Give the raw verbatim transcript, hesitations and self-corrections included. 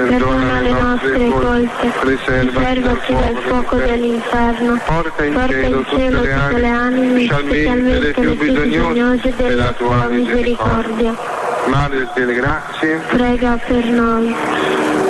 perdona le nostre colpe, preservaci dal fuoco dell'inferno, porta in cielo tutte le anime, specialmente le più bisognose della tua misericordia. Madre delle grazie, prega per noi.